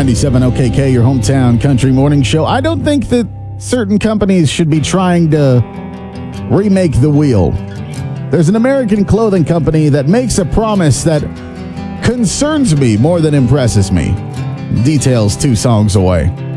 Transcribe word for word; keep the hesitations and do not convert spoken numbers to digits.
ninety-seven O K K, your hometown country morning show. I don't think that certain companies should be trying to remake the wheel. There's an American clothing company that makes a promise that concerns me more than impresses me. Details two songs away.